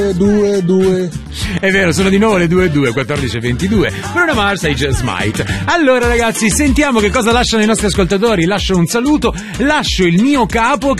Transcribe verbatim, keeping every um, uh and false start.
due due. È vero, sono di nuovo le due e due, quattordici e ventidue. Bruno Mars e Just Might. Allora ragazzi, sentiamo che cosa lasciano i nostri ascoltatori. Lascio un saluto, lascio il mio capo